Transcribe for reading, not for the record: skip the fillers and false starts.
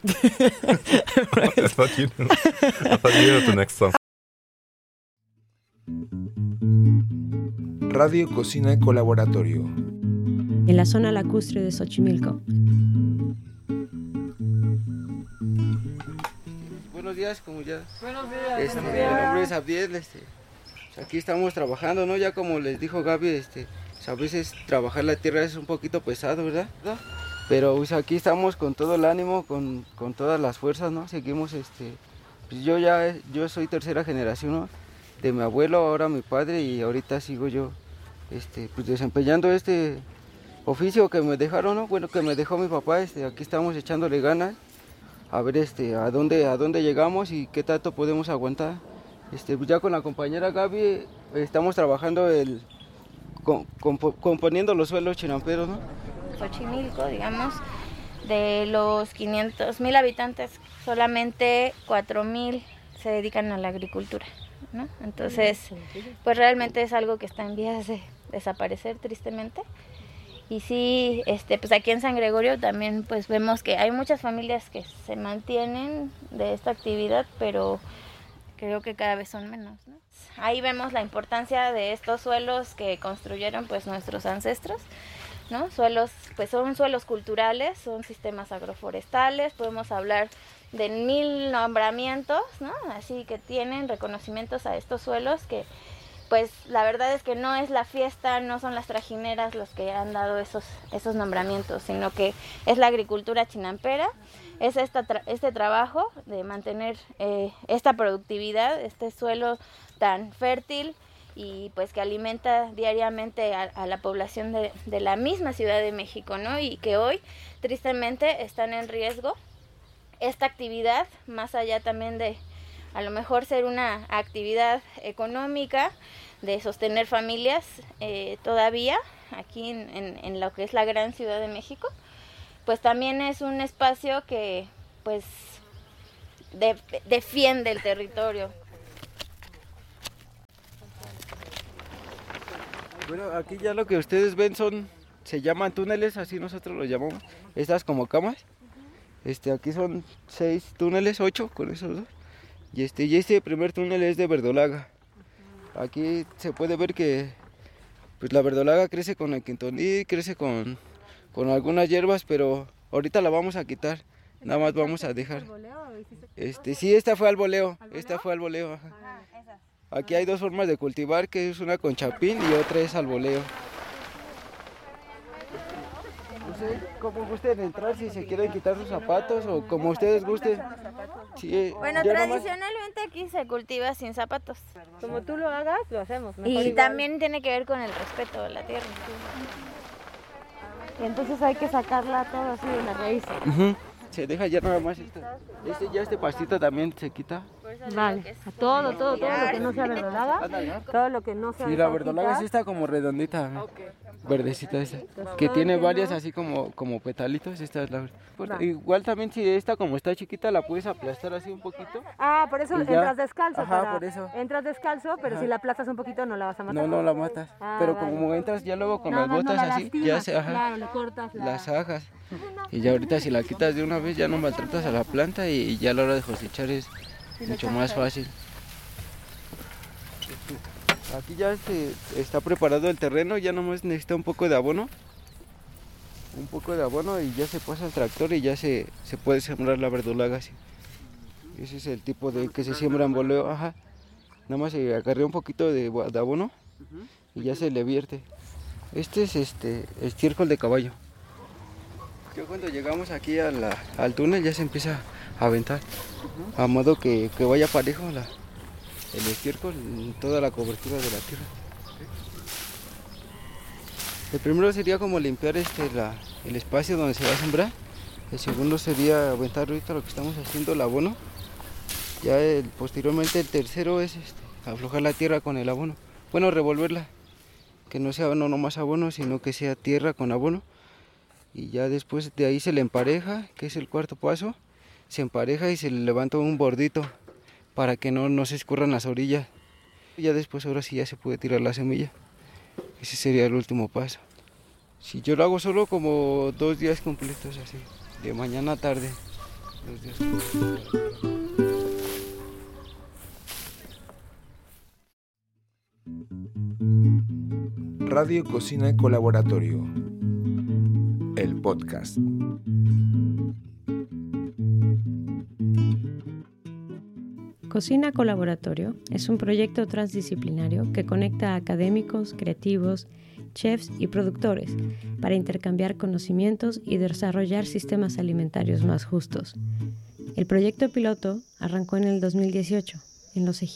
I thought you knew. I thought you knew the next song. Radio Cocina Colaboratorio. En la zona lacustre de Xochimilco. Buenos días, como ya. Buenos días. Mi nombre es Abdiel. Aquí estamos trabajando, ¿no? Ya como les dijo Gaby, a veces trabajar la tierra es un poquito pesado, ¿verdad? Pero pues, aquí estamos con todo el ánimo, con todas las fuerzas, ¿no? Seguimos, pues yo soy tercera generación, ¿no? De mi abuelo, ahora mi padre, y ahorita sigo yo, pues desempeñando este oficio que me dejaron, ¿no? Bueno, que me dejó mi papá. Aquí estamos echándole ganas a ver, a dónde llegamos y qué tanto podemos aguantar. Pues ya con la compañera Gaby estamos trabajando componiendo los suelos chinamperos, ¿no? Xochimilco, digamos, de los 500,000 habitantes, solamente 4,000 se dedican a la agricultura, ¿no? Entonces, pues realmente es algo que está en vías de desaparecer, tristemente. Y sí, pues aquí en San Gregorio también pues vemos que hay muchas familias que se mantienen de esta actividad, pero creo que cada vez son menos, ¿no? Ahí vemos la importancia de estos suelos que construyeron pues nuestros ancestros, ¿no? Suelos, pues son suelos culturales, son sistemas agroforestales, podemos hablar de 1000 nombramientos, ¿no? Así que tienen reconocimientos a estos suelos que pues la verdad es que no es la fiesta, no son las trajineras los que han dado esos nombramientos, sino que es la agricultura chinampera, es este trabajo de mantener esta productividad, este suelo tan fértil y pues que alimenta diariamente a la población de la misma Ciudad de México, ¿no? Y que hoy tristemente están en riesgo esta actividad, más allá también de a lo mejor ser una actividad económica, de sostener familias todavía aquí en lo que es la gran Ciudad de México, pues también es un espacio que pues defiende el territorio. Bueno, aquí ya lo que ustedes ven se llaman túneles, así nosotros los llamamos, estas como camas. Aquí son 6 túneles, 8 con esos dos. Y este primer túnel es de verdolaga. Aquí se puede ver que pues la verdolaga crece con el quintonil, crece con algunas hierbas, pero ahorita la vamos a quitar. Nada más vamos a dejar. Sí, esta fue al boleo. Esta fue al boleo. Ajá. Aquí hay 2 formas de cultivar, que es una con chapín y otra es al boleo. No sé cómo gusten entrar, si se quieren quitar sus zapatos o como ustedes gusten. Sí, bueno, tradicionalmente aquí se cultiva sin zapatos. Como tú lo hagas, lo hacemos. Y igual. También tiene que ver con el respeto de la tierra. Y entonces hay que sacarla todo así de la raíz. Se deja ya nada más esto. Este pastito también se quita. Vale, todo lo que no sea verdolaga. Todo lo que no sea. Sí, la verdolaga es esta como redondita, verdecita esa, que tiene varias así como petalitos. Esta es la. Igual también si esta como está chiquita la puedes aplastar así un poquito. Ah, por eso entras descalzo. Ajá, por eso. Entras descalzo, pero si la aplastas un poquito no la vas a matar. No la matas. Pero como entras ya luego con las botas así, ya se claro, le cortas las ajas. Y ya ahorita si la quitas de una vez ya no maltratas a la planta y ya a la hora de cosechar es mucho más fácil. Aquí ya está preparado el terreno, ya nomás necesita un poco de abono. Y ya se pasa al tractor y ya se puede sembrar la verdolaga así. Ese es el tipo de que se siembra en boleo, ajá. Nada más se agarra un poquito de abono y ya se le vierte. Este es estiércol de caballo. Yo cuando llegamos aquí al túnel ya se empieza a aventar, a modo que vaya parejo el estiércol en toda la cobertura de la tierra. El primero sería como limpiar el espacio donde se va a sembrar. El segundo sería aventar ahorita lo que estamos haciendo, el abono. Ya posteriormente el tercero es aflojar la tierra con el abono. Bueno, revolverla, que no sea no más abono, sino que sea tierra con abono. Y ya después de ahí se le empareja, que es el cuarto paso. Se empareja y se le levanta un bordito para que no se escurran las orillas. Y ya después ahora sí ya se puede tirar la semilla. Ese sería el último paso. Si yo lo hago solo como 2 días completos así, de mañana a tarde. los días. Radio Cocina Colaboratorio. El podcast. Cocina Colaboratorio es un proyecto transdisciplinario que conecta a académicos, creativos, chefs y productores para intercambiar conocimientos y desarrollar sistemas alimentarios más justos. El proyecto piloto arrancó en el 2018 en Los Ejidos.